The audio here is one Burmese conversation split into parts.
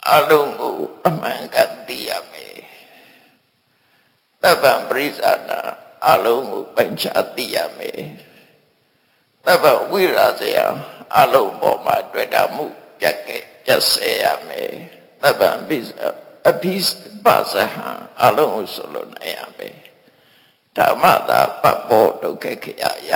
အလုံးကိုအမှန်ကန်သိရမယ်တပ္ပံပရိစ္ဆာနာအလုံးကိုပိုင်းခြားသိရမယ်တပ္ပဝိရာဇယအလုံးပေါ်မှာတွေ့တာမှုပြတ်ဆဲရမယ်တပ္ပံပိစအဘိပါဇဟံအလုံးကိုဆိုလို့နိုင်ရမယ်ဓမ္မတာပပ္ပောဒုက္ခခေယယ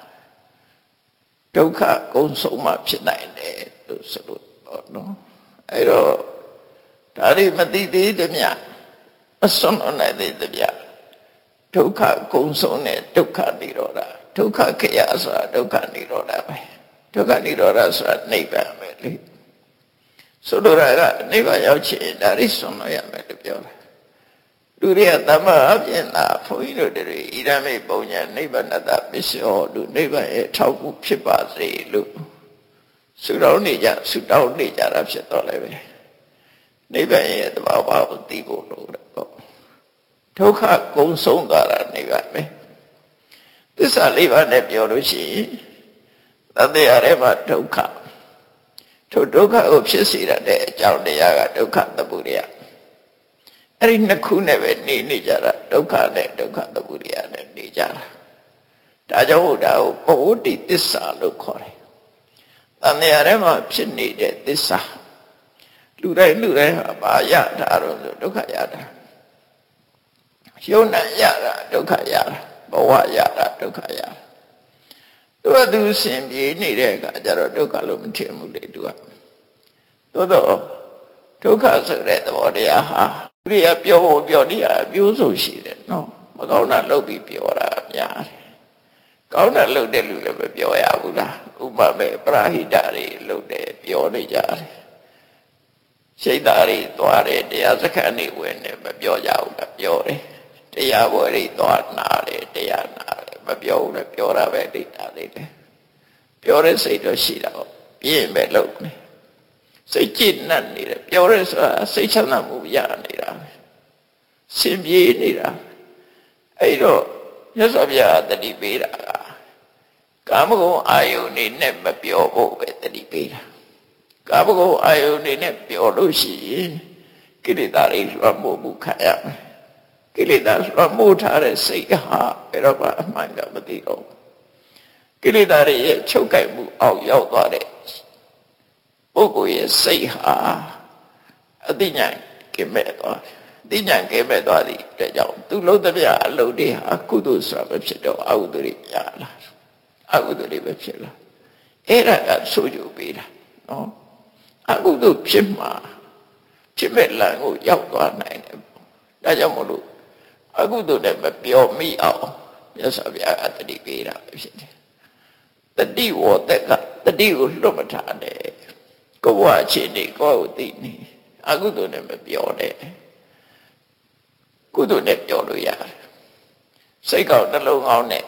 ဒုက္ခကုံဆုံးမှဖြစ်နိုင်တယ်လို့ဆိုလို့ပေါ့နော်အဲ့တော့ဒါတွေမသိသေးသမျှမစွန့်လွတ်နိုင်သေးသမျှဒုက္ခကုံဆုံးတဲ့ဒုက္ခនិရောဓဒုက္ခခေယဆိုတာဒုက္ခនិရောဓပဲဒုက္ခនិရောဓဆိုတာနိဗ္ဗာန်ပဲလေဆိုလိုတာကနိဗ္ဗာန်ရောက်ချင်ဒါရိစွန့်လွတ်ရမယ်လို့ပြောတယ်လူတွေကတမ္မာအပြင်လားဘုန်းကြီးတို့တွေဣဒမေပုံညာနိဗ္ဗာန်တပစ္စယောလို့နိဗ္ဗာန်ရဲ့ထောက်ကူဖြစ်ပါစေလို့ဆုတောင်းနေကြတာဖြစ်တော့လည်းပဲနိဗ္ဗာန်ရဲ့သဘာဝကိုသိဖို့လို့ပေါ့ဒုက္ခကုံဆုံးသွားတာနိဗ္ဗာန်ပဲသစ္စာလေးပါးနဲ့ပြောလို့ရှိရင်သတ္တရားထဲမှာဒုက္ခထိုဒုက္ခကိုဖြစ်စေတဲ့အကြောင်းတရားကဒုက္ခသမုဒယအဲ့ဒီနှစ်ခုနဲ့ပဲနေကြတာဒုက္ခနဲ့ဒုက္ခသမုဒယနဲ့နေကြတာဒါကြောင့်ဒါကိုပဝတ္တိသစ္စာလို့ခေါ်တယ်သံဃာထဲမှာဖြစ်နေတဲ့သစ္စာလူတိုင်းဟာဘာရတာတော့ဆိုဒုက္ခရတာယုံနာရတာဒုက္ခရတာဘဝရတာဒုက္ခရတာသူဆင်ပြေနေတဲ့အခါကျတော့ဒုက္ခလို့မထင်ဘူးလေသူကသို့တော့ဒုက္ခဆိုတဲ့သဘောတရားဟာသူကပြောဖို့ပြောနေရအပြိုးဆိုရှိတယ်နော်မကောင်းတာလုပ်ပြီးပြောတာများတယ်ကောင်းတာလုပ်တဲ့လူလည်းမပြောရဘူးလားဥပမာပဲပရာဟိတတွေလုပ်တယ်ပြောနေကြတယ်စိတ်ဓာတ်တွေသွားတယ်တရားစခန်းတွေဝင်တယ်မပြောကြဘူးလားပြောတယ်တရားပွဲတွေသွားနာတယ်တရားနာတယ်မပြောဘူးလားပြောတာပဲဒိဋ္ဌာတွေတယ်ပြောတဲ့စိတ်တော့ရှိတာပေါ့ပြင်းပဲလုပ်နေစိတ်ကြည်နတ်နေတယ်ပြောရဲဆိုတာစိတ်ချမ်းသာမှုရနေတာစင်ပြေနေတာအဲ့တော့မြတ်စွာဘုရားတတိပေးတာကကာမဂုဏ်အာယုန်နေနဲ့မပြောဖို့ပဲတတိပေးတာကာမဂုဏ်အာယုန်နေနဲ့ပြောလို့ရှိရင်ကိလေသာတွေလွှမ်းမိုးမှုခံရမယ်ကိလေသာလွှမ်းမိုးထားတဲ့စိတ်ဟာဘယ်တော့မှအမှန်ကမသိတော့ကိလေသာတွေရဲ့ချုပ်ကိုက်မှုအောက်ရောက်သွားတဲ့ပုဂ္ဂိုလ်ရဲ့စိတ်ဟာအသိဉာဏ်ကင်းမဲ့သွားတယ်။သိဉာဏ်ကင်းမဲ့သွားသည့်အတွက်ကြောင့်သူလုံးသမျှအလုပ်တွေဟာကုသိုလ်ဆိုတာပဲဖြစ်တော့အကုသိုလ်တွေရလာ။အကုသိုလ်တွေပဲဖြစ်လာ။အဲ့ဒါကဆိုကြပေးတာနော်။အကုသိုလ်ဖြစ်မှာဖြစ်မဲ့လမ်းကိုရောက်သွားနိုင်တယ်။ဒါကြောင့်မလို့အကုသိုလ်နဲ့မပြောမိအောင်မြတ်စွာဘုရားကတတိပေးတာပဲဖြစ်တယ်။တတိဝေါ်တက်ကတတိကိုလွတ်မထားနဲ့ကိုယ်ဝအခြေအနေကိုယ်ကိုသိနေအကုသိုလ်နဲ့မပြောနဲ့ကုသိုလ်နဲ့ပြောလို့ရတယ်စိတ်ကောင်းနှလုံးကောင်းနဲ့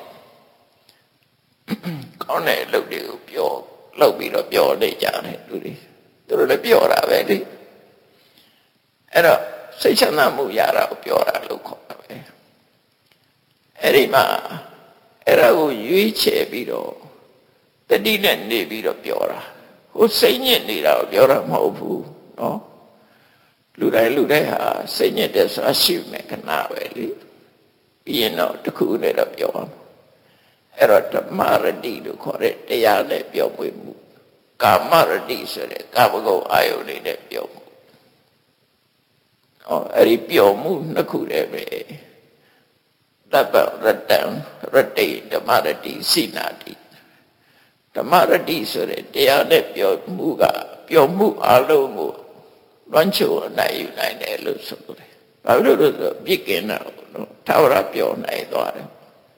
ကောင်းတဲ့အလုပ်တွေကိုပြောလုပ်ပြီးတော့ပြောနေကြတယ်သူတို့လည်းပြောတာပဲလေအဲ့တော့စိတ်ချမ်းသာမှုရတာကိုပြောတာလို့ခေါ်တာပဲအဲ့ဒီမှာအဲ့ဒါကိုရွေးချယ်ပြီးတော့တတိနဲ့နေပြီးတော့ပြောတာဟိုစိတ်ညစ်နေတာကိုပြောတာမဟုတ်ဘူးနော်လူတိုင်းဟာစိတ်ညစ်တယ်ဆိုတာရှိမယ်ခဏပဲလေပြီးရင်တော့တစ်ခုနဲ့တော့ပြောအောင်အဲ့တော့ဓမ္မရတိလို့ခေါ်တဲ့တရားနဲ့ပြောပွေမှုကာမရတိဆိုတဲ့ကာမဂုဏ်အာယုန်တွေနဲ့ပြောမှုအဲ့ဒီပြောမှုနှစ်ခုတည်းပဲတပ္ပရတံရတိဓမ္မရတိစိနာတိဓမ္မရတိဆိုတဲ့တရားနဲ့ပြောမှုကပြောမှုအလုံးကိုလွမ်းချိုနိုင်ယူနိုင်တယ်လို့ဆိုတယ်။ဘာလို့လဲဆိုတော့ပြစ်ကင်းတာနော်ထာဝရပြောနိုင်သွားတယ်။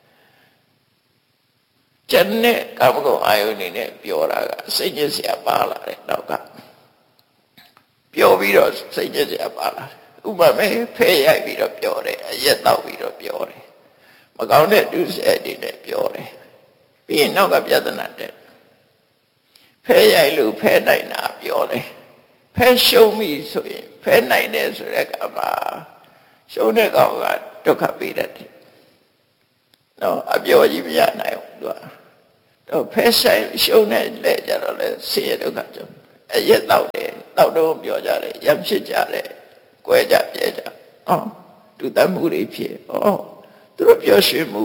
ကျန်တဲ့ကာမဂုဏ်အာယုန်နေနဲ့ပြောတာကစိတ်ညစ်စရာပါလာတယ်နောက်ကပြောပြီးတော့စိတ်ညစ်စရာပါလာတယ်။ဥပမာဖဲရိုက်ပြီးတော့ပြောတယ်အရက်တောက်ပြီးတော့ပြောတယ်။မကောင်းတဲ့ဒုစရိုက်တွေနဲ့ပြောတယ်။ပြီးရင်နောက်ကပြဿနာတက်ဖဲရိုက်လို့ဖဲနိုင်တာပြောတယ်ဖဲရှုံးပြီဆိုရင်ဖဲနိုင်တယ်ဆိုတဲ့ကမှာရှုံးတဲ့ကောင်ကဒုက္ခပေးတတ်တယ်နော်အပြောကြီးမရနိုင်ဘူးသူကတော့ဖဲဆိုင်ရှုံးတဲ့လက်ကြတော့လေဆင်းရဲဒုက္ခကြောင့်အရက်တော့တယ်တောက်တော့ပြောကြတယ်ရံဖြစ်ကြတယ်ကွဲကြပြဲကြတူတတ်မှုတွေဖြစ်သူတို့ပြောရွှင်မှု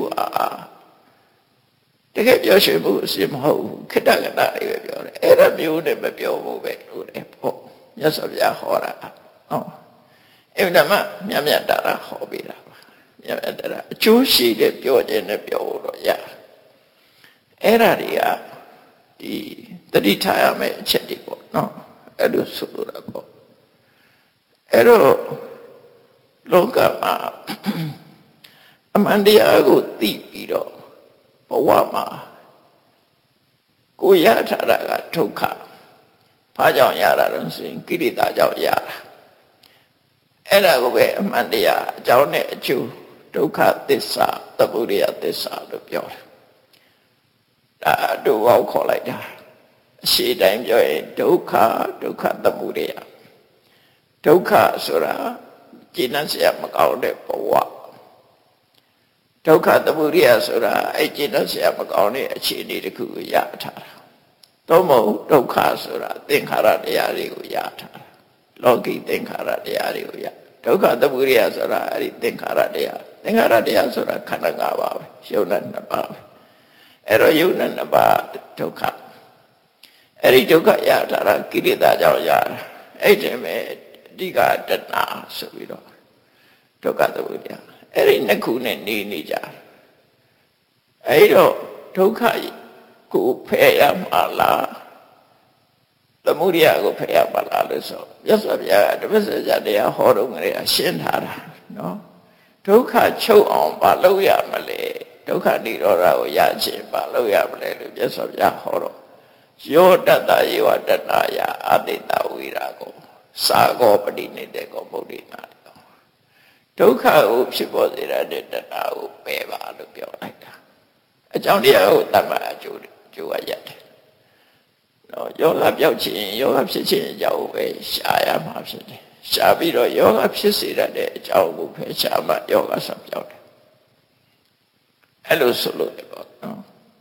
တကယ်ပြောရွှင်မှုအစစ်မဟုတ်ဘူးခိတ္တကနာတွေပဲပြောတယ်အဲ့ဒါမျိုးနဲ့မပြောဘူးပဲလို့လေပေါ့မြတ်စွာဘုရားဟောတာအဲ့ဒါမှမြတ်မြတ်တာဟောပေးတာပါမြတ်မြတ်တာအကျိုးရှိတဲ့ပြောခြင်းနဲ့ပြောလို့ရအဲ့ဒါတွေကဒီတတိထားရမယ့်အချက်တွေပေါ့နော်အဲ့လိုဆိုလိုတာပေါ့အဲ့တော့လောကမှာအမှန်တရားကိုသိပြီးတော့ဘဝမှာကိုရထားတာကဒုက္ခဘာကြောင့်ရတာလဲဆိုရင်ကိလေသာကြောင့်ရတာအဲ့ဒါကိုပဲအမှန်တရားအကြောင်းနဲ့အကျိုးဒုက္ခသစ္စာသမုဒယသစ္စာလို့ပြောတယ်ဒါတို့ဘောက်ခေါ်လိုက်တာအရှိတိုင်းပြောရင်ဒုက္ခသမုဒယဒုက္ခဆိုတာကျင့်စရာမကောင်းတဲ့ဘဝဒုက္ခသမုဒယဆိုတာအဲ့ကျင့်စရာမကောင်းတဲ့အခြေအနေတစ်ခုကိုရထားတာသို့မဟုတ်ဒုက္ခဆိုတာသင်္ခါရတရားတွေကိုရထားတာလောကီသင်္ခါရတရားတွေကိုရဒုက္ခသမုဒယဆိုတာအဲ့ဒီသင်္ခါရတရားဆိုတာခန္ဓာ၅ပါးပဲယုံနာ၂ပါးပဲအဲ့တော့ယုံနာ၂ပါးဒုက္ခအဲ့ဒီဒုက္ခရထားတာကိလေသာကြောင့်ရတာအဲ့ဒီမဲ့အဓိကတဏှာဆိုပြီးတော့ဒုက္ခသမုဒယအဲ့ဒီနှစ်ခုနဲ့နေကြအဲ့တော့ဒုက္ခကိုဖယ်ရမှာလားသမုဒယကိုဖယ်ရမှာလားလို့ဆိုမြတ်စွာဘုရားကတပည့်စကြာတရားဟောတော့ငရေရှင်းထားတာနော်ဒုက္ခချုပ်အောင်မလုပ်ရမလဲဒုက္ခនិရောဓကိုရခြင်းမလုပ်ရမလဲလို့မြတ်စွာဘုရားဟောတော့ယောတတ္တယေဝတတယအတိတဝိရာကိုသာကောပတိနေတဲ့ကောဗုဒ္ဓနာဒုက္ခကိုဖြစ်ပေါ်စေတဲ့တဏှာကိုပယ်ပါလို့ပြောလိုက်တာအကြောင်းတရားကိုတမ္မာအကျိုးကရတယ်နော်ယောဂပြောက်ခြင်းယောဂဖြစ်ခြင်းအကြောင်းပဲရှားရမှာဖြစ်တယ်ရှားပြီးတော့ယောဂဖြစ်စေတဲ့အကြောင်းကိုပဲရှားမှယောဂဆက်ပြောက်တယ်အဲ့လိုဆိုလို့ပေါ့နော်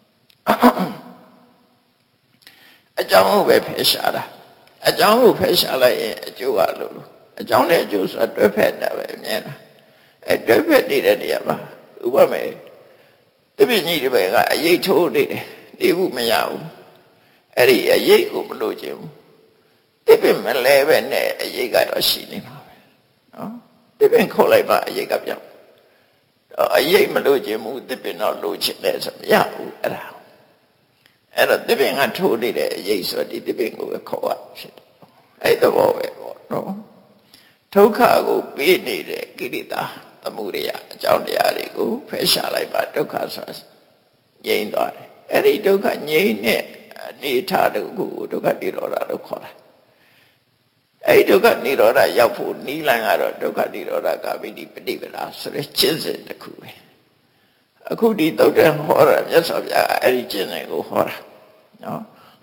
အကြောင်းကိုပဲဖယ်ရှားတာအကြောင်းကိုဖယ်ရှားလိုက်ရင်အကျိုးကလို့အကြောင်းနဲ့အကျိုးဆိုတာတွဲဖက်တာပဲအမြဲတမ်းအဲတွဲဖက်နေတဲ့နေရာမှာဥပမာတပည့်ကြီးတွေပဲကအရေးထိုးနေတယ်နေဘူးမရဘူးအဲ့ဒီအရေးကိုမလို့ခြင်းဘူးတပည့်မလဲပဲနဲ့အရေးကတော့ရှိနေမှာပဲနော်တပည့်ခေါ်လိုက်ပါအရေးကပြောင်းအရေးမလို့ခြင်းဘူးတပည့်တော့လို့ခြင်းတယ်ဆိုမရဘူးအဲ့တော့တပည့်ကထိုးနေတဲ့အရေးဆိုဒီတပည့်ကိုပဲခေါ်ရဖြစ်တယ်အဲ့တော့ပဲပေါ့နော်ဒုက္ခကိုပေးနေတဲ့ကိလေသာသမုဒယအကြောင်းတရားတွေကိုဖယ်ရှားလိုက်ပါဒုက္ခဆိုငြိမ်းသွားတယ်အဲ့ဒီဒုက္ခငြိမ်းတဲ့အနေထားတခုကိုဒုက္ခនិရောဓလို့ခေါ်တာအဲ့ဒီဒုက္ခនិရောဓရောက်ဖို့နိလန်ကတော့ဒုက္ခនិရောဓကပိဋိပฏิပဒါဆိုတဲ့ကျင့်စဉ်တစ်ခုပဲအခုဒီသုတ်တံဟောတာမြတ်စွာဘုရားအဲ့ဒီကျင့်စဉ်ကိုဟောတာနော်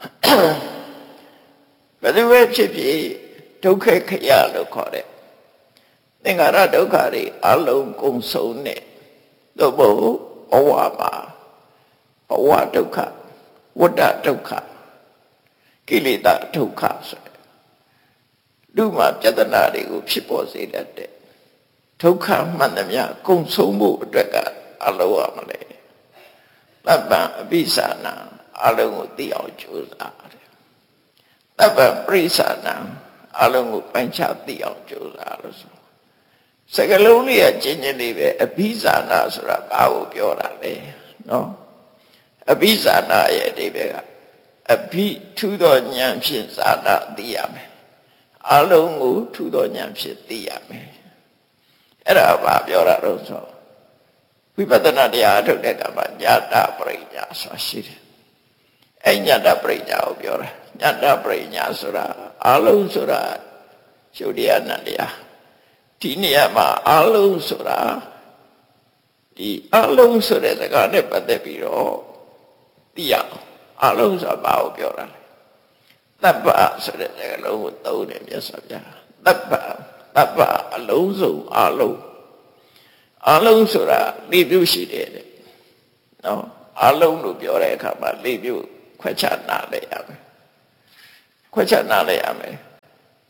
ဘယ်လိုပဲဖြစ်ဖြစ်ဒုက္ခခရလို့ခေါ်တဲ့သင်္ခါရဒုက္ခတွေအလုံးကုန်ဆုံးတဲ့သို့မဟုတ်ဘဝမှာဘဝဒုက္ခဝတ္တဒုက္ခကိလေသာဒုက္ခဆိုလူမှာပြဿနာတွေကိုဖြစ်ပေါ်စေတတ်တဲ့ဒုက္ခမှန်သမျှကုန်ဆုံးမှုအတွက်ကအလုံးရမလဲတပ္ပံအပိသနာအလုံးကိုသိအောင်ကြိုးစားတယ်တပ္ပံပရိသနာအလုံးကိုပိုင်းခြားသိအောင်ကြိုးစားလို့ဆိုစကလုံးလေးကကျဉ်းချင်းလေးပဲအပိသနာဆိုတာဘာကိုပြောတာလဲနော်အပိသနာရဲ့အဓိပ္ပာယ်ကအပိထူသောဉာဏ်ဖြင့်သာနာသိရမယ်အလုံးကိုထူသောဉာဏ်ဖြင့်သိရမယ်အဲ့ဒါဘာပြောတာတော့ဆိုဝိပဿနာတရားအထုတ်တဲ့ကမှာဉာတပရိညာဆိုတာရှိတယ်အဲ့ဉာတပရိညာကိုပြောတာဉာတပရိညာဆိုတာအလုံးဆိုတာရှုတရားနံတရားဒီနေရာမှာအလုံးဆိုတာဒီအလုံးဆိုတဲ့စကားနဲ့ပတ်သက်ပြီးတော့သိရအလုံးဆိုတာဘာကိုပြောတာလဲတပ္ပဆိုတဲ့စကားလုံးကိုသုံးတယ်မြတ်စွာဘုရားတပ္ပအလုံးစုံအလုံးဆိုတာ၄မျိုးရှိတယ်တဲ့နော်အလုံးလို့ပြောတဲ့အခါမှာ၄မျိုးခွဲခြားနားလဲရမယ်ခွဲခြားနားလဲရမယ်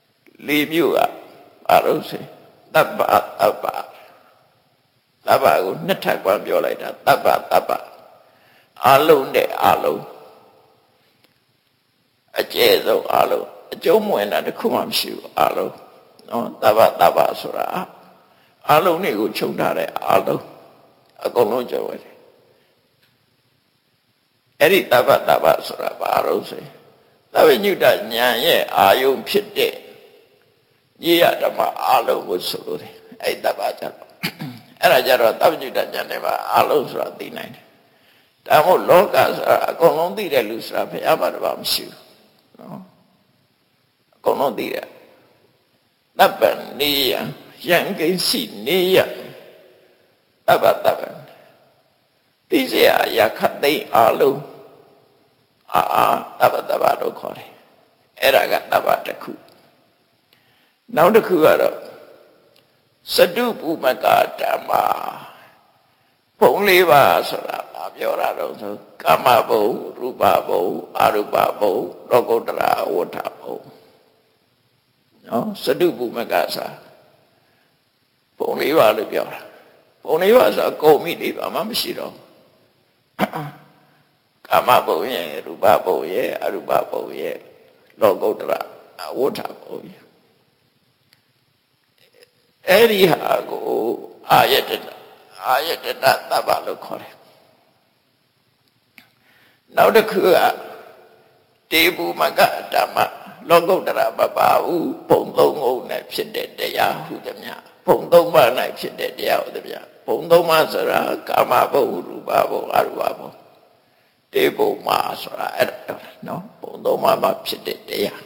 လေးမျိုးကဘာလို့ဆိုတပ္ပတပ္ပတပ္ပကိုနှစ်ထပ်ကွာပြောလိုက်တာတပ္ပတပ္ပအလုံးနဲ့အလုံးအကျယ်ဆုံးအလုံးအကျုံးမဝင်တာတစ်ခုမှမရှိဘူးအလုံးနော်တပ္ပတပ္ပဆိုတာအလုံးတွေကိုခြုံထားတဲ့အလုံးအကုန်လုံးကျော်ဝင်တယ်အဲ့ဒီတပ္ပတပ္ပဆိုတာဘာလို့ဆိုသဗ္ဗညုတဉာဏ်ရဲ့အာယုံဖြစ်တဲ့ရေရဓမ္မအလုံးကိုဆိုလို့တယ်အဲ့တပ္ပကြတော့အဲ့ဒါကြတော့သဗ္ဗညုတဉာဏ်နဲ့ပါအလုံးဆိုတာသိနိုင်တယ်ဒါမို့လောကဆိုတာအကုန်လုံးသိတဲ့လူဆိုတာဘုရားဘာတပါမရှိဘူးနော်အကုန်လုံးသိတယ်တပ္ပနေယယံကိစီနေယတပ္ပတပ္ပသိเสียရခတ်သိအလုံးတပ္ပတပ္ပလို့ခေါ်တယ်အဲ့ဒါကတပ္ပတစ်ခုနောက်တစ်ခုကတော့စတုပုမကဓမ္မဘုံလေးပါဆိုတာဘာပြောတာတော့ဆိုကာမဘုံရူပဘုံအရူပဘုံလောကုတ္တရာဝဋ္ဌဘုံနော်စတုပုမကစာဘုံလေးပါလို့ပြောတာဘုံလေးပါဆိုကုန်ပြီလေဘာမှမရှိတော့ကာမဘုံရဲ့ရူပဘုံရဲ့အရူပဘုံရဲ့လောကုတ္တရာဝဋ္ဌဘုံရဲ့အဲ့ဒီဟာကိုအာယတနာတပ္ပလို့ခေါ်တယ်နောက်တစ်ခုကတေဘူမကဓမ္မလောကုတ္တရာပပဟုဘုံသုံးခုနဲ့ဖြစ်တဲ့တရားဟုသမျှဘုံသုံးပါး၌ဖြစ်တဲ့တရားဟုသမျှဘုံသုံးပါးဆိုတာကာမဘုံရူပဘုံအရူပဘုံတေဘူမဆိုတာအဲ့ဒါနော်ဘုံသုံးပါးမှာဖြစ်တဲ့တရား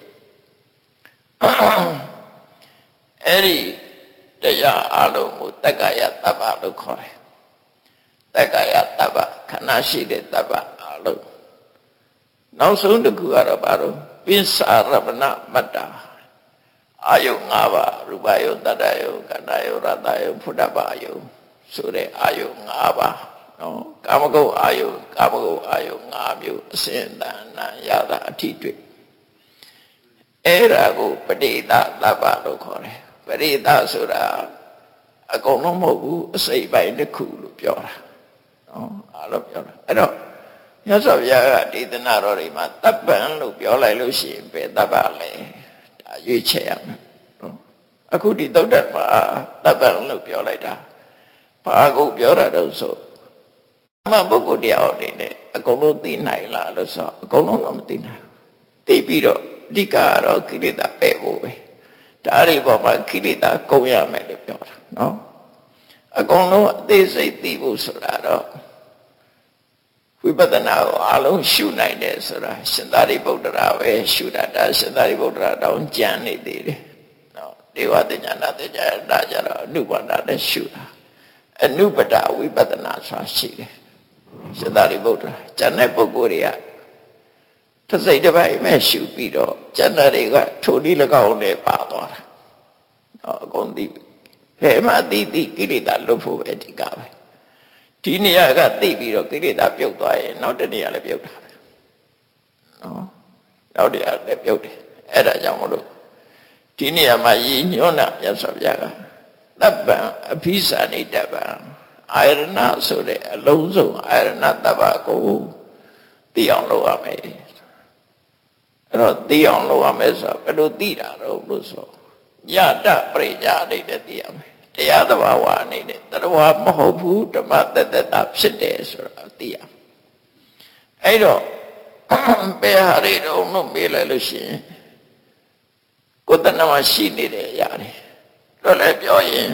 အဲ့ဒီတရားအလုံးကိုတက္ကယတပ္ပလို့ခေါ်တယ်တက္ကယတပ္ပခဏရှိတဲ့တပ္ပအလုံးနောက်ဆုံးတစ်ခုကတော့ဘာလို့ပိစ္ဆာရမဏမတ္တအာယု၅ပါးရူပယုတတ္တယုကန္တယုရတ္တယုဖုဒ္ဓဘာယုဆိုတဲ့အာယု၅ပါးနော်ကာမဂုဏ်အာယု၅မျိုးအစဉ်တန်နာရတာအထိတွေ့အဲ့ဒါကိုပဋိသတပ္ပလို့ခေါ်တယ်ပရိသဆိုတာအကုန်လုံးမဟုတ်ဘူးအစိပ်ပိုင်းတစ်ခုလို့ပြောတာနော်အဲ့လိုပြောတာအဲ့တော့မြတ်စွာဘုရားကဒေသနာတော်တွေမှာတပ္ပံလို့ပြောလိုက်လို့ရှိရင်ပဲတပ္ပလဲဒါရွေးချယ်ရမယ်နော်အခုဒီသုတ္တမှာတပ္ပံလို့ပြောလိုက်တာဘာကိုပြောတာတော့ဆိုအမှန်ပုဂ္ဂိုလ်တရားအနေနဲ့အကုန်လုံးသိနိုင်လားလို့ဆိုအကုန်လုံးတော့မသိနိုင်သိပြီးတော့အဓိကကတော့ကိလေသာပယ်ဖို့ပဲဒါတွေပေါ်မှာကိလေသာကုန်ရမယ်လို့ပြောတာနော်အကုန်လုံးအသေးစိတ်သိဖို့ဆိုတာတော့ဝိပဿနာကိုအလုံးရှုနိုင်တယ်ဆိုတာရှင်သာရိပုတ္တရာပဲရှုတာဒါရှင်သာရိပုတ္တရာတောင်ကြံနေသေးတယ်နော်ဒေဝတဉာဏတဉာဏကြတော့အနုပါဒနဲ့ရှုတာအနုပဒဝိပဿနာဆိုတာရှိတယ်ရှင်သာရိပုတ္တရာကျန်တဲ့ပုဂ္ဂိုလ်တွေကတစ်စိတ်တစ်ပိုင်းမဲ့ရှုပြီးတော့ကျန်တဲ့တွေကထိုနည်း၎င်းနဲ့ပါသွားတာအကုန်သိဘယ်မှာသိကိလေသာလွတ်ဖို့ပဲဒီကပဲဒီနေရာကသိပြီးတော့ကိလေသာပြုတ်သွားရင်နောက်တနေရာလည်းပြုတ်တာပဲနော်နောက်တနေရာလည်းပြုတ်တယ်အဲ့ဒါကြောင့်မလို့ဒီနေရာမှာရည်ညွှန်းတာမြတ်စွာဘုရားကတပ္ပံအဖိစာနိတပ္ပံအာရဏဆိုတဲ့အလုံးစုံအာရဏတပ္ပကိုသိအောင်လုပ်ရမယ်အဲ့တော့သိအောင်လုပ်ရမယ်ဆိုဘယ်လိုသိတာတော့လို့ဆိုယတပရိညာအနေနဲ့သိရမယ်တရားသဘာဝအနေနဲ့တရားမဟုတ်ဘူးဓမ္မတတ္တဖြစ်တယ်ဆိုတာသိရအဲ့တော့ဘယ်ဟာတွေတော့လို့မေးလိုက်လို့ရှိရင်ကိုယ်တဏ္ဍာရှိနေတယ်ရတယ်တော့လည်းပြောရင်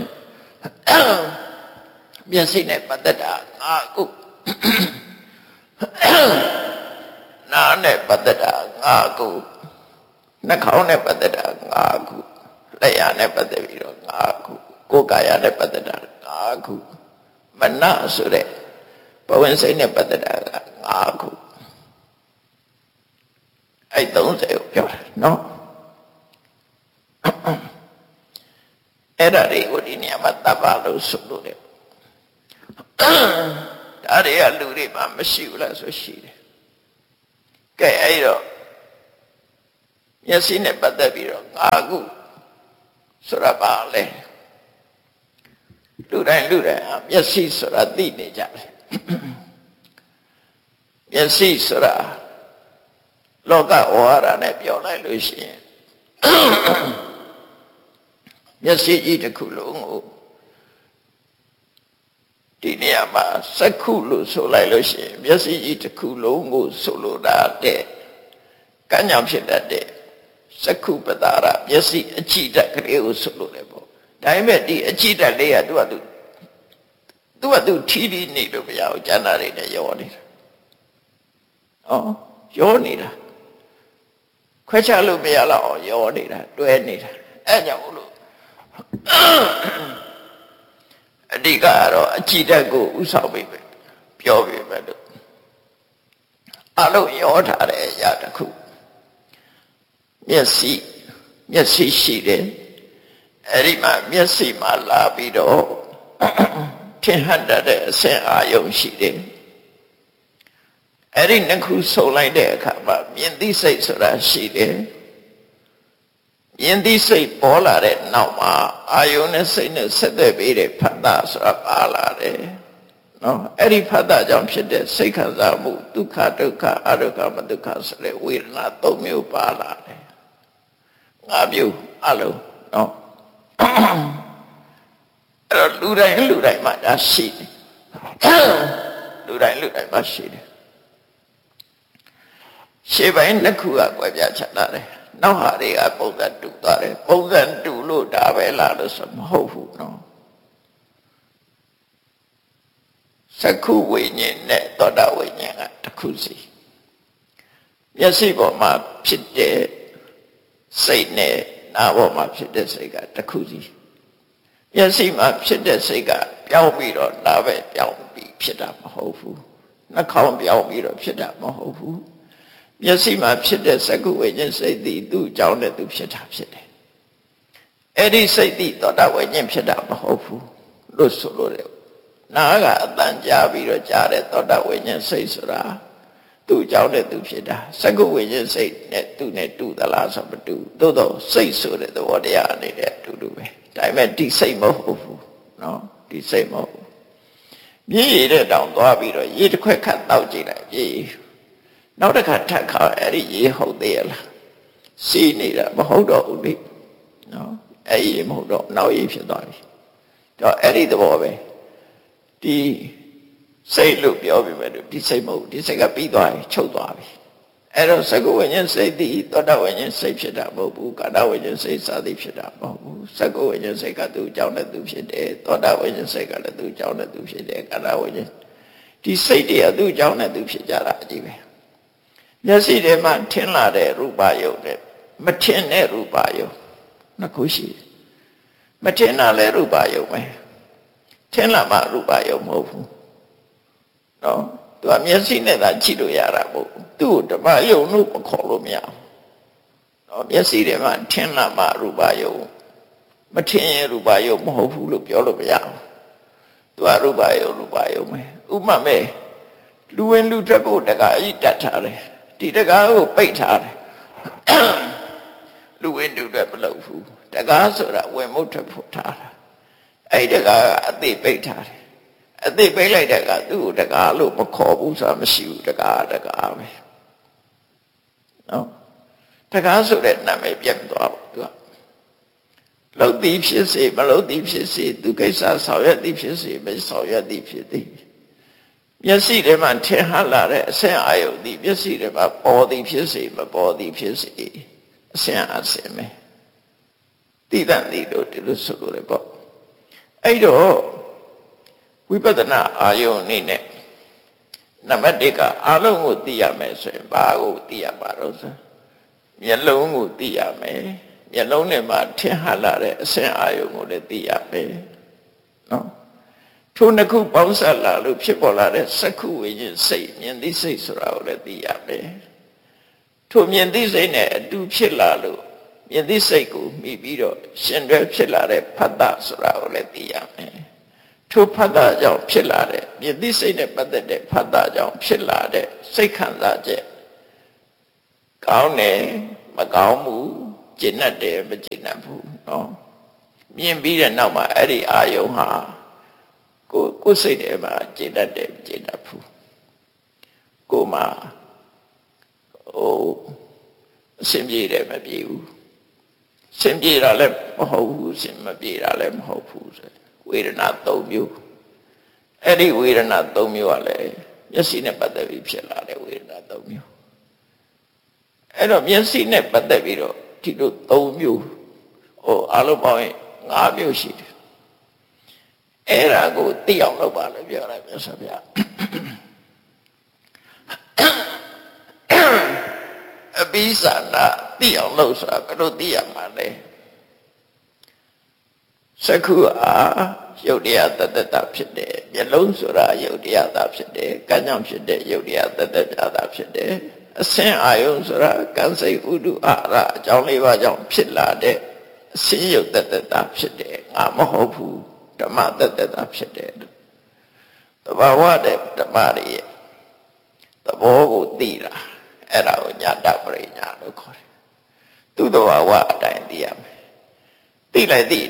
မျက်စိနဲ့ပတ်သက်တာငါခုနားနဲ့ပတ်သက်တာငါခုနှာခေါင်းနဲ့ပတ်သက်တာငါခုလက်ရနဲ့ပတ်သက်ပြီးတော့ငါခုကိုယ်ကာယနဲ့ပတ်သက်တာငါခုမနဆိုတဲ့ဘဝင်စိတ်နဲ့ပတ်သက်တာကငါခုအဲ့30ကိုပြောတာနော်အဲ့ဒါတွေကိုဒီနေရာမှာတပ္ပလို့ဆိုလို့တယ်ဒါတွေကလူတွေမှာမရှိဘူးလားဆိုရှိတယ်ကဲအဲ့တော့မျက်စိနဲ့ပတ်သက်ပြီးတော့ငါခုဆိုတာပါလေလူတိုင်းမျက်စိဆိုတာသိနေကြတယ်မျက်စိဆိုတာလောကဝါဒနဲ့ပြောလိုက်လို့ရှိရင်မျက်စိကြီးတစ်ခုလုံးကိုဒီနေရာမှာစက္ခုလို့ဆိုလိုက်လို့ရှိရင်မျက်စိကြီးတစ်ခုလုံးကိုဆိုလိုတာတဲ့ကညာဖြစ်တတ်တဲ့စက္ခုပတာရမျက်စိအကြည့်တက်ကလေးကိုဆိုလိုတယ်ပေါ့ဒါပေမဲ့ဒီအကြည့်တက်လေးကသူထီးထီးနေလို့မရဘူးကျန်တာတွေနဲ့ရောနေတာရောနေတာခွဲခြားလို့မရတော့ရောနေတာတွဲနေတာအဲကြောင့်လို့အဓိကကတော့အကြည့်တက်ကိုဥဆောင်ပြီးပဲပြောပြပဲလို့အလုံးရောထားတဲ့အရာတစ်ခုမျက်စိရှိတယ်အဲ့ဒီမှာမျက်စိမှာလာပြီးတော့ထင်ဟပ်တဲ့အဆင့်အာယုံရှိတယ်အဲ့ဒီနှစ်ခုစုံလိုက်တဲ့အခါမှာမြင်သိစိတ်ဆိုတာရှိတယ်မြင်သိစိတ်ပေါ်လာတဲ့နောက်မှာအာယုံနဲ့စိတ်နဲ့ဆက်သွယ်ပြီးတဲ့ဖတ်တာဆိုတာပါလာတယ်နော်အဲ့ဒီဖတ်တာကြောင့်ဖြစ်တဲ့စိတ်ခံစားမှုဒုက္ခဒုက္ခအဒုက္ခမဒုက္ခဆိုတဲ့ဝေဒနာ၃မျိုးပါလာတယ်၅မျိုးအလုံးနော်အဲ့တော့လူတိုင်းမှာဒါရှိတယ်လူတိုင်းမှာရှိတယ်ရှေ့ပိုင်းနှစ်ခုကကွဲပြားခြားလာတယ်နောက်ဟာတွေကပုံစံတူသွားတယ်ပုံစံတူလို့ဒါပဲလားလို့ဆိုမဟုတ်ဘူးနော်စက္ခုဝိညာဉ်နဲ့သောတာဝိညာဉ်ကတစ်ခုစီမျက်စိပေါ်မှာဖြစ်တဲ့စိတ်နဲ့နားပေါ်မှာဖြစ်တဲ့စိတ်ကတစ်ခုစီမျက်စိမှာဖြစ်တဲ့စိတ်ကပြောင်းပြီးတော့နားပဲပြောင်းပြီးဖြစ်တာမဟုတ်ဘူးနှာခေါင်းပြောင်းပြီးတော့ဖြစ်တာမဟုတ်ဘူးမျက်စိမှာဖြစ်တဲ့စက္ခုဝိညာဉ်စိတ်သည်သူ့အကြောင်းနဲ့သူဖြစ်တာဖြစ်တယ်အဲ့ဒီစိတ်သည်သောတာဝိညာဉ်ဖြစ်တာမဟုတ်ဘူးလို့ဆိုလို့တယ်နားကအတန်ကြားပြီးတော့ကြားတဲ့သောတာဝိညာဉ်စိတ်ဆိုတာသူ့အကြောင်းနဲ့သူဖြစ်တာစက္ခုဝိညာဉ်စိတ်နဲ့သူနဲ့တူသလားဆိုမတူသို့တော့စိတ်ဆိုတဲ့သဘောတရားအနေနဲ့အတူတူပဲဒါပေမဲ့ဒီစိတ်မဟုတ်ဘူးနော်ဒီစိတ်မဟုတ်ဘူးမြည်ရတဲ့တောင်သွားပြီးတော့ရေတစ်ခွက်ခတ်တောက်ကြည့်လိုက်ရေနောက်တစ်ခါထပ်ခါအဲ့ဒီရေဟုတ်သေးရလားစီးနေတာမဟုတ်တော့ဘူးလေနော်အဲ့ဒီမဟုတ်တော့နောက်ရေဖြစ်သွားပြီတော့အဲ့ဒီသဘောပဲဒီစိတ်လို့ပြောပြီးပဲဒီစိတ်မဟုတ်ဒီစိတ်ကပြီးသွားပြီချုပ်သွားပြီအဲ့တော့စက္ခုဝိညာဉ်စိတ်ဒီသောတာဝိညာဉ်စိတ်ဖြစ်တာမဟုတ်ဘူးကာဏဝိညာဉ်စိတ်စသည်ဖြစ်တာမဟုတ်ဘူးစက္ခုဝိညာဉ်စိတ်ကသူ့အကြောင်းနဲ့သူဖြစ်တယ်သောတာဝိညာဉ်စိတ်ကလည်းသူ့အကြောင်းနဲ့သူဖြစ်တယ်ကာဏဝိညာဉ်ဒီစိတ်တွေကသူ့အကြောင်းနဲ့သူဖြစ်ကြတာအကြည့်ပဲမျက်စိထဲမှာထင်လာတဲ့ရူပယုတ်နဲ့မထင်တဲ့ရူပယုတ်နှစ်ခုရှိတယ်မထင်တာလည်းရူပယုတ်ပဲထင်လာမှရူပယုတ်မဟုတ်ဘူးနော်သူကမျက်စိနဲ့သာကြည့်လို့ရတာမဟုတ်ဘူးသူ့ကိုဓမ္မယုတ်လို့မခေါ်လို့မရဘူးနော်မျက်စိထဲမှာထင်လာမှရူပယုတ်မထင်ရင်ရူပယုတ်မဟုတ်ဘူးလို့ပြောလို့မရဘူးသူကရူပယုတ်ပဲဥပမာမဲ့လူဝင်လူထွက်ဖို့တကားကြီးတတ်ထားတယ်ဒီတကားကိုပိတ်ထားတယ်လူဝင်လူထွက်မလုပ်ဘူးတကားဆိုတာဝင်မှုထွက်ဖို့ထားတာအဲ့ဒီတကားကအသိပိတ်ထားတယ်အသိပိတ်လိုက်တဲ့ကသူ့ကိုတကားလို့မခေါ်ဘူးဆိုတာမရှိဘူးတကားပဲနော်တကားဆိုတဲ့နာမည်ပြတ်သွားပါသူကလှုပ်သည်ဖြစ်စေမလှုပ်သည်ဖြစ်စေသူကိစ္စဆောင်ရွက်သည်ဖြစ်စေမဆောင်ရွက်သည်ဖြစ်သည်မျက်စိထဲမှာထင်ဟလာတဲ့အဆင့်အာယုသည်မျက်စိထဲမှာပေါ်သည်ဖြစ်စေမပေါ်သည်ဖြစ်စေအဆင့်အဆင့်ပဲတည်တတ်သည်လို့ဒီလိုဆိုလို့လေပေါ့အဲ့တော့ဝိပဿနာအာယုအနေနဲ့နံပါတ်1ကအလုံးကိုသိရမယ်ဆိုရင်ဘာကိုသိရမှာတော့ဆိုမျက်လုံးကိုသိရမယ်မျက်လုံးထဲမှာထင်ဟလာတဲ့အဆင့်အာယုကိုလည်းသိရမယ်နော်ထိုနှစ်ခုပေါင်းစပ်လာလို့ဖြစ်ပေါ်လာတဲ့စက္ခုဝိညာဉ်စိတ်မြင်သိစိတ်ဆိုတာကိုလည်းသိရမယ်ထိုမြင်သိစိတ်နဲ့အတူဖြစ်လာလို့မြင်သိစိတ်ကိုမိပြီးတော့ရှင်တွဲဖြစ်လာတဲ့ဖတ်တာဆိုတာကိုလည်းသိရမယ်ထိုဖတ်တာကြောင့်ဖြစ်လာတဲ့မြင်သိစိတ်နဲ့ပတ်သက်တဲ့ဖတ်တာကြောင့်ဖြစ်လာတဲ့စိတ်ခံစားချက်ကောင်းတယ်မကောင်းဘူးကျင့်တတ်တယ်မကျင့်တတ်ဘူးနော်မြင်ပြီးတဲ့နောက်မှာအဲ့ဒီအာယုံဟာကိုယ်စိတ်ထဲမှာကျေတတ်တယ်ကျေတတ်ဘူးကိုယ်မှာအစဉ်ပြေတယ်မပြေဘူးစင်ပြေတာလည်းမဟုတ်ဘူးစင်မပြေတာလည်းမဟုတ်ဘူးဝေဒနာ၃မျိုးအဲ့ဒီဝေဒနာ၃မျိုးကလည်းမျက်စိနဲ့ပတ်သက်ပြီးဖြစ်လာတဲ့ဝေဒနာ၃မျိုးအဲ့တော့မျက်စိနဲ့ပတ်သက်ပြီးတော့ဒီလို၃မျိုးအလုံးပေါင်း၅မျိုးရှိတယ်အဲ့ဒါကိုသိအောင်လုပ်ပါလို့ပြောလိုက်မြတ်စွာဘုရားအပိသနာသိအောင်လုပ်ဆိုတာဘယ်လိုသိရမှာလဲစက္ခုအားယုတ်တရားတတ္တဖြစ်တယ်မျက်လုံးဆိုတာယုတ်တရားသာဖြစ်တယ်ကံကြောင့်ဖြစ်တဲ့ယုတ်တရားတတ္တသာဖြစ်တယ်အစင်အာယုံဆိုတာကံစိတ်ဥဒုအာရအကြောင်း၄ပါးကြောင့်ဖြစ်လာတဲ့အစင်ယုတ်တတ္တဖြစ်တယ်ငါမဟုတ်ဘူးဓမ္မတတ္တဖြစ်တယ်သဘာဝတဲ့ဓမ္မရဲ့သဘောကိုသိတာအဲ့ဒါကိုညာတပရိညာလို့ခေါ်တယ်သူ့သဘာဝအတိုင်းသိရမယ်သိလိုက်သိ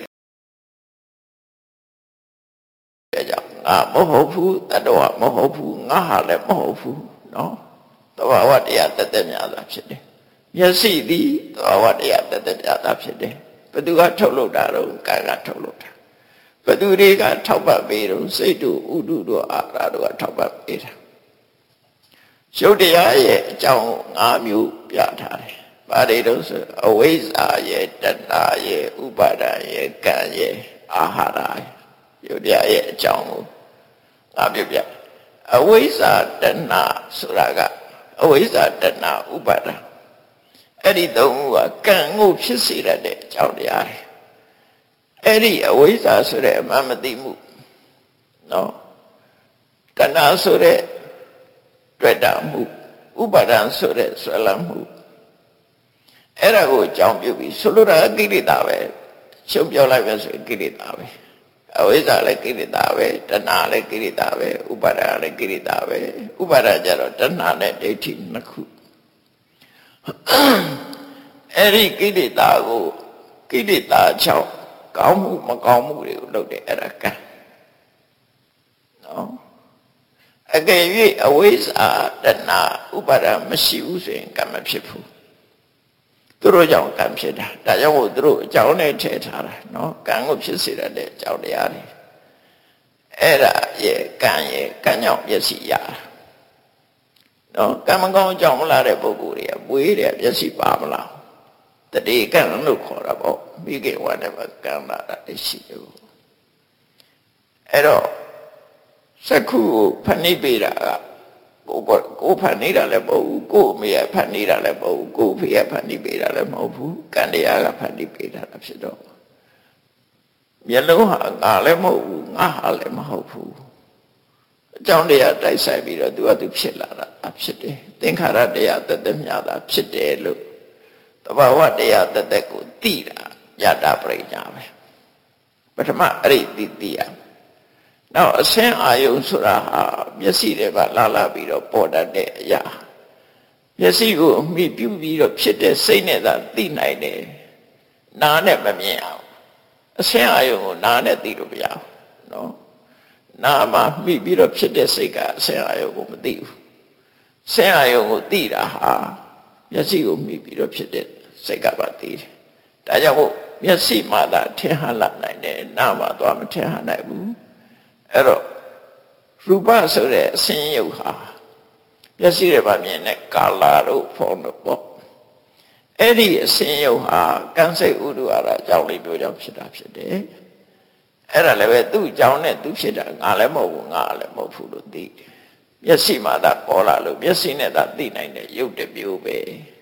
တယ်ကြောင့်ငါမဟုတ်ဘူးတတ္တဝမဟုတ်ဘူးငါဟာလည်းမဟုတ်ဘူးနော်သဘာဝတရားတသက်များသာဖြစ်တယ်မျက်စိသည်သဘာဝတရားတသက်များသာဖြစ်တယ်ဘသူကထုတ်လုပ်တာတော့ကံကထုတ်လုပ်တာဘသူတွေကထောက်ပံ့ပေးတော့စိတ်တို့ဥဒုတို့အာရတို့ကထောက်ပံ့ပေးတာရုပ်တရားရဲ့အကြောင်း၅မျိုးပြထားတယ်။ဘာတွေတော့ဆိုအဝိဇ္ဇာရဲ့တဏှာရဲ့ဥပါဒာရဲ့ကံရဲ့အာဟာရရုပ်တရားရဲ့အကြောင်းကို၅မျိုးပြအဝိဇ္ဇာတဏှာဆိုတာကအဝိဇ္ဇာတဏှာဥပါဒာအဲ့ဒီသုံးခုကကံကိုဖြစ်စေရတဲ့အကြောင်းတရားတွေအဲ့ဒီအဝိဇ္ဇာဆိုတဲ့အမှန်မသိမှုနော်တဏှာဆိုတဲ့တွေ့တာမှုဥပါဒံဆိုတဲ့ဆွဲလမ်းမှုအဲ့ဒါကိုအကြောင်းပြုပြီးဆိုလိုတာကိလေသာပဲရှုံပြောလိုက်ပဲဆိုကိလေသာပဲအဝိဇ္ဇာလည်းကိလေသာပဲတဏှာလည်းကိလေသာပဲဥပါဒံလည်းကိလေသာပဲဥပါဒံကြတော့တဏှာနဲ့ဒိဋ္ဌိနှစ်ခုအဲ့ဒီကိလေသာကိုကိလေသာကြောင့်ကောင်းမှုမကောင်းမှုတွေကိုလုပ်တယ်အဲ့ဒါကံနော်အကယ်၍အဝိဇ္ဇာတဏှာဥပါဒမရှိဘူးဆိုရင်ကံမဖြစ်ဘူးသူတို့ကြောင့်ကံဖြစ်တာဒါကြောင့်မို့သူတို့အကြောင်းနဲ့ထည့်ထားတာနော်ကံကိုဖြစ်စေတဲ့အကြောင်းတရားတွေအဲ့ဒါရဲ့ကံကြောင့်မျက်စိရတာနော်ကံမကောင်းအကြောင်းမလာတဲ့ပုဂ္ဂိုလ်တွေကပွေးတယ်မျက်စိပါမလားတတိကံလို့ခေါ်တာပေါ့မိကေဝါနဲ့ကံလာတာရှိတယ်အဲ့တော့စက္ခုကိုဖန်နေပေးတာကကိုဖန်နေတာလည်းမဟုတ်ဘူးကိုအမေကဖန်နေတာလည်းမဟုတ်ဘူးကိုဖေကဖန်နေပေးတာလည်းမဟုတ်ဘူးကံတရားကဖန်နေပေးတာဖြစ်တော့မျက်လုံးဟာငါလည်းမဟုတ်ဘူးငါဟာလည်းမဟုတ်ဘူးအကြောင်းတရားတိုက်ဆိုင်ပြီးတော့သူကသူဖြစ်လာတာဖြစ်တယ်သင်္ခါရတရားတသက်မြတာဖြစ်တယ်လို့သဘာဝတရားတသက်ကိုသိတာညတာပရိညာပဲပထမအဲ့ဒီသိရနောက်အစင်းအာယုံဆိုတာဟာမျက်စိတွေပါလာပြီးတော့ပေါ်တတ်တဲ့အရာမျက်စိကိုအမိပြုပြီးတော့ဖြစ်တဲ့စိတ်နဲ့သာသိနိုင်တယ်နားနဲ့မမြင်အောင်အစင်းအာယုံကိုနားနဲ့သိလို့မရဘူးနော်နားမှာမိပြီးတော့ဖြစ်တဲ့စိတ်ကအစင်းအာယုံကိုမသိဘူးစင်းအာယုံကိုသိတာဟာမျက်စိကိုမိပြီးတော့ဖြစ်တဲ့စိတ်ကပါသိတယ်ဒါကြောင့်မို့မျက်စိမှသာထင်ဟလာနိုင်တယ်နားမှာတော့မထင်ဟနိုင်ဘူးအဲ့တော့ရူပဆိုတဲ့အစင်းရုပ်ဟာမျက်စိတွေပါမြင်တဲ့ကာလာတို့ဖုံးတို့ပေါ့အဲ့ဒီအစင်းရုပ်ဟာကံစိတ်ဥဒုအာရအကြောင်းလေးပြောကြောင့်ဖြစ်တာဖြစ်တယ်အဲ့ဒါလည်းပဲသူ့အကြောင်းနဲ့သူဖြစ်တာငါလည်းမဟုတ်ဘူးငါလည်းမဟုတ်ဘူးလို့သိတယ်မျက်စိမှသာပေါ်လာလို့မျက်စိနဲ့သာသိနိုင်တဲ့ရုပ်တစ်မျိုးပဲ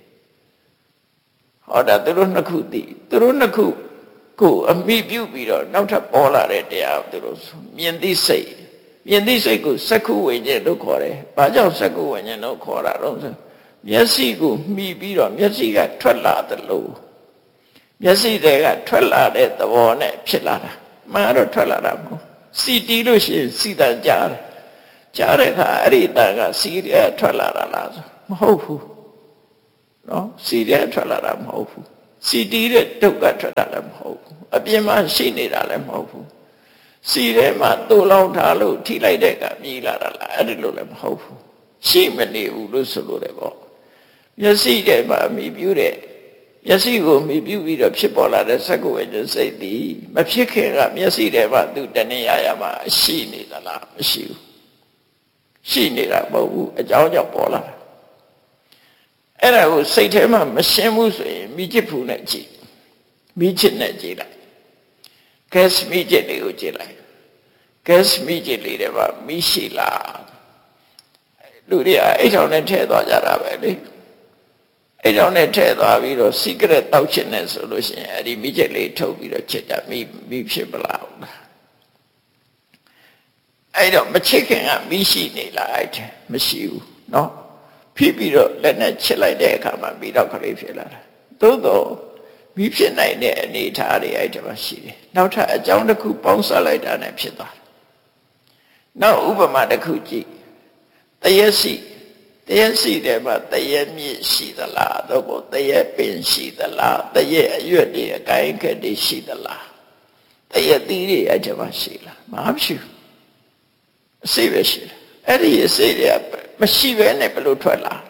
ဟောတာသူတို့နှစ်ခုသိသူတို့နှစ်ခုကိုအမိပြုပြီးတော့နောက်ထပ်ပေါ်လာတဲ့တရားသူတို့မြင်သိစိတ်ကိုစက္ခုဝိညာဉ်လို့ခေါ်တယ်။ဘာကြောင့်စက္ခုဝိညာဉ်လို့ခေါ်တာတော့ဆိုမျက်စိကိုမှီပြီးတော့မျက်စိကထွက်လာတယ်လို့မျက်စိတွေကထွက်လာတဲ့သဘောနဲ့ဖြစ်လာတာမှန်တော့ထွက်လာတာမဟုတ်စီတီးလို့ရှိရင်စီတန်ကြားတယ်ကြားတဲ့အခါအဲ့ဒီတန်ကစီရဲထွက်လာတာလားဆိုမဟုတ်ဘူးနော်စီရဲထွက်လာတာမဟုတ်ဘူးစီတီးတဲ့ဒုက္ခထွက်လာတာမဟုတ်ဘူးအပြင်မှာရှိနေတာလည်းမဟုတ်ဘူးစီထဲမှာတူလောင်ထားလို့ထိလိုက်တဲ့ကမြည်လာတာလားအဲ့ဒီလိုလည်းမဟုတ်ဘူးရှိမနေဘူးလို့ဆိုလို့တယ်ပေါ့မျက်စိထဲမှာမြည်ပြူတဲ့မျက်စိကိုမြည်ပြူပြီးတော့ဖြစ်ပေါ်လာတဲ့စက္ကဝိညာဉ်စိတ်သည်မဖြစ်ခင်ကမျက်စိထဲမှာသူတဏှာရမှာရှိနေသလားမရှိဘူးရှိနေတာမဟုတ်ဘူးအကြောင်းကြောင့်ပေါ်လာတာအဲ့ဒါကိုစိတ်ထဲမှာမရှင်းဘူးဆိုရင်မိချစ်ဖူနဲ့ကြည့်မိချစ်နဲ့ကြည့်လိုက်ဂက်စ်မိချစ်လေးကိုကြည့်လိုက်ဂက်စ်မိချစ်လေးတွေမှာမိရှိလားလူတွေအိတ်ထောင်နဲ့ထည့်သွားကြတာပဲလေအိတ်ထောင်နဲ့ထည့်သွားပြီးတော့ secret တောက်ချင်တယ်ဆိုလို့ရှိရင်အဲ့ဒီမိချစ်လေးထုတ်ပြီးတော့ချစ်တာမိဖြစ်မလားအဲ့တော့မချစ်ခင်ကမိရှိနေလားအဲ့ဒါမရှိဘူးเนาะဖြစ်ပြီးတော့လက်နဲ့ချစ်လိုက်တဲ့အခါမှာမိတော့ခလေးဖြစ်လာတာသို့တော့မိဖြစ်နိုင်တဲ့အနေအထားတွေအဲ့ဒါမှရှိတယ်နောက်ထပ်အကြောင်းတစ်ခုပေါင်းစပ်လိုက်တာနဲ့ဖြစ်သွားတယ်နောက်ဥပမာတစ်ခုကြည့်တရက်စီတဲ့မှာတရက်မြင့်ရှိသလားသို့မဟုတ်တရက်ပင်ရှိသလားတရက်အရွက်တွေအကိုင်းခက်တွေရှိသလားတရက်သီးတွေအဲ့ဒါမှရှိလားမရှိဘူးအစိပဲရှိတယ်အဲ့ဒီအစိတွေကမရှိဘဲနဲ့ဘယ်လိုထွက်လာ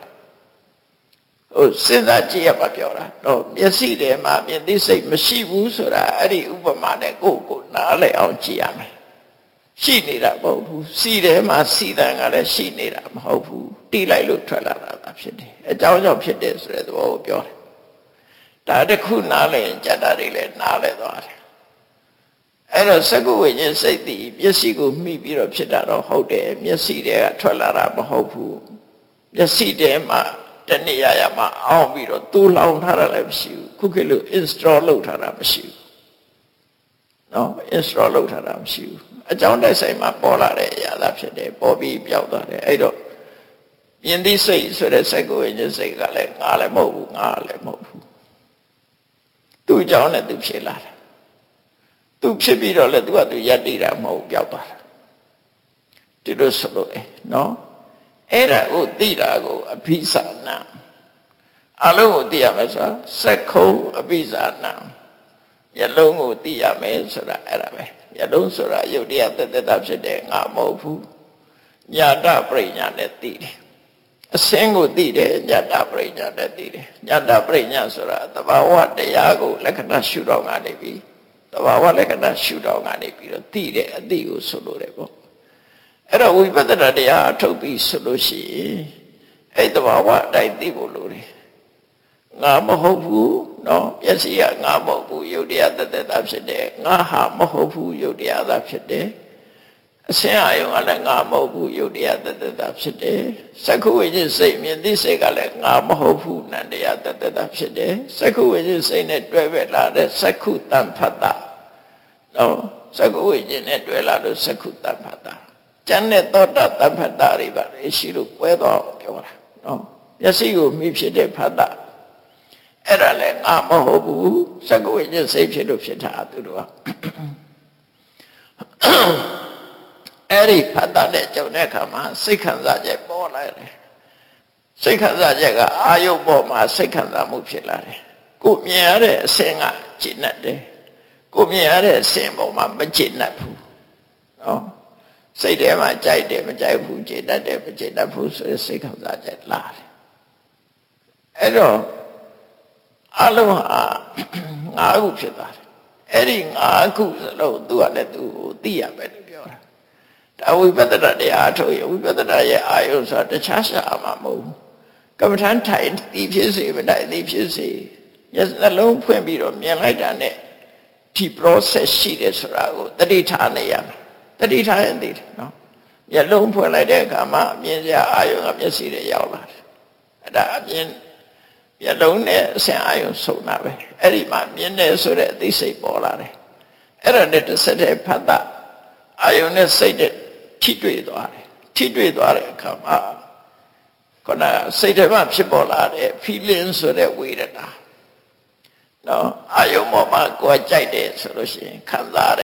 စဉ်းစားကြည့်ရပါပြောတာတော့မျက်စိထဲမှာမြင်သိစိတ်မရှိဘူးဆိုတာအဲ့ဒီဥပမာနဲ့ကိုနားလည်အောင်ကြည့်ရမယ်ရှိနေတာမဟုတ်ဘူးစီထဲမှာစီတန်ကလည်းရှိနေတာမဟုတ်ဘူးတီးလိုက်လို့ထွက်လာတာဖြစ်တယ်အကြောင်းကြောင့်ဖြစ်တယ်ဆိုတဲ့သဘောကိုပြောတယ်ဒါတခုနားလည်ရင်ကြက်တာတွေလည်းနားလည်သွားတယ်အဲ့တော့စကုဝိညာဉ်စိတ်တည်မျက်စိကိုမှီပြီးတော့ဖြစ်တာတော့ဟုတ်တယ်မျက်စိတွေကထွက်လာတာမဟုတ်ဘူးမျက်စိထဲမှာတဏှာရမှာအောင်းပြီးတော့တူလောင်ထားတာလည်းမရှိဘူးခုခေတ်လို install လုပ်ထားတာမရှိဘူးနော် install လုပ်ထားတာမရှိဘူးအကြောင်းတိုက်ဆိုင်မှာပေါ်လာတဲ့အရာသာဖြစ်တယ်ပေါ်ပြီးပြောက်သွားတယ်အဲ့တော့မြင်သိစိတ်ဆိုတဲ့စကုဝိညာဉ်စိတ်ကလည်းငါလည်းမဟုတ်ဘူးငါလည်းမဟုတ်ဘူးသူ့အကြောင်းနဲ့သူဖြစ်လာတယ်သူဖြစ်ပြီးတော့လည်းသူကသူရပ်တည်တာမဟုတ်ပြောက်သွားတာဒီလိုဆိုလို့နော်အဲ့ဒါကိုသိတာကိုအဘိဇာနာအလုံးကိုသိရမယ်ဆိုတာစက္ခုံအဘိဇာနာမျက်လုံးကိုသိရမယ်ဆိုတာအဲ့ဒါပဲမျက်လုံးဆိုတာယုတ်တရားတသက်တာဖြစ်တဲ့ငါမဟုတ်ဘူးညာတပရိညာနဲ့သိတယ်အစင်းကိုသိတယ်ညာတပရိညာနဲ့သိတယ်ညာတပရိညာဆိုတာသဘာဝတရားကိုလက္ခဏာရှုတော့ငါနေပြီသဘာဝလက္ခဏာရှုတော့ငါနေပြီးတော့သိတယ်အသိကိုဆိုလို့တယ်ပေါ့အဲ့တော့ဝိပဿနာတရားထုတ်ပြီးဆိုလို့ရှိရင်အဲ့သဘာဝအတိုင်းသိဖို့လိုတယ်ငါမဟုတ်ဘူးနော်မျက်စိကငါမဟုတ်ဘူးယုတ်တရားတသက်တာဖြစ်တယ်ငါဟာမဟုတ်ဘူးယုတ်တရားသာဖြစ်တယ်အစင်းအာယုံကလည်းငါမဟုတ်ဘူးယုတ်တရားတသက်တာဖြစ်တယ်စက္ခုဝိညာဉ်စိတ်မြင်သိစိတ်ကလည်းငါမဟုတ်ဘူးနန္တရားတသက်တာဖြစ်တယ်စက္ခုဝိညာဉ်စိတ်နဲ့တွဲပဲလာတဲ့စက္ခုတံဖတ်တာနော်စက္ခုဝိညာဉ်နဲ့တွဲလာလို့စက္ခုတံဖတ်တာကျန်တဲ့သောတာတံဖတ်တာတွေပါလေရှိလို့ကွဲတော့ပြောတာနော်မျက်စိကိုမိဖြစ်တဲ့ဖတ်တာအဲ့ဒါလည်းငါမဟုတ်ဘူးစက္ခုဝိညာဉ်စိတ်ဖြစ်လို့ဖြစ်တာသူတို့ကအဲ့ဒီဖတ်တာနဲ့ကြုံတဲ့အခါမှာစိတ်ခံစားချက်ပေါ်လာတယ်စိတ်ခံစားချက်ကအာယုပေါ်မှာစိတ်ခံစားမှုဖြစ်လာတယ်ကိုမြင်ရတဲ့အစင်းကကျဉ်တ်တယ်ကိုမြင်ရတဲ့အစင်းပေါ်မှာမကျဉ်တ်ဘူးနော်စိတ်ထဲမှာကြိုက်တယ်မကြိုက်ဘူးကျဉ်တ်တယ်မကျဉ်တ်ဘူးဆိုတဲ့စိတ်ခံစားချက်လာတယ်အဲ့တော့အလုံးဟာငါးခုဖြစ်သွားတယ်အဲ့ဒီငါးခုစလုံးသူကလည်းသူ့ကိုသိရမယ်လို့ပြောတာဒါဝိပဿနာတရားထုတ်ရဝိပဿနာရဲ့အာယုဆိုတာတခြားရှာမှာမဟုတ်ဘူးကမ္မထန်ထိုင်ဒီဖြစ်စေမတိုင်ဒီဖြစ်စေမျက်နှလုံးဖွင့်ပြီးတော့မြင်လိုက်တာနဲ့ဒီ process ရှိတယ်ဆိုတာကိုတတိထားနေရမယ်တတိထားရင်သိတယ်နော်မျက်လုံးဖွင့်လိုက်တဲ့အခါမှာမြင်စရာအာယုကမျက်စိတွေရောက်လာတယ်အဲ့ဒါအမြင်မျက်လုံးနဲ့အဆင်အာယုဆုံတာပဲအဲ့ဒီမှာမြင်တယ်ဆိုတဲ့အသိစိတ်ပေါ်လာတယ်အဲ့ဒါနဲ့တစ်ဆက်တည်းဖတ်တာအာယုနဲ့စိတ်နဲ့ထိတွေ့သွားတယ်ထိတွေ့သွားတဲ့အခါမှာခုနစိတ်ထဲမှာဖြစ်ပေါ်လာတဲ့ feeling ဆိုတဲ့ဝေဒနာနော်အာယုံပေါ်မှာကိုယ်ကြိုက်တယ်ဆိုလို့ရှိရင်ခံစား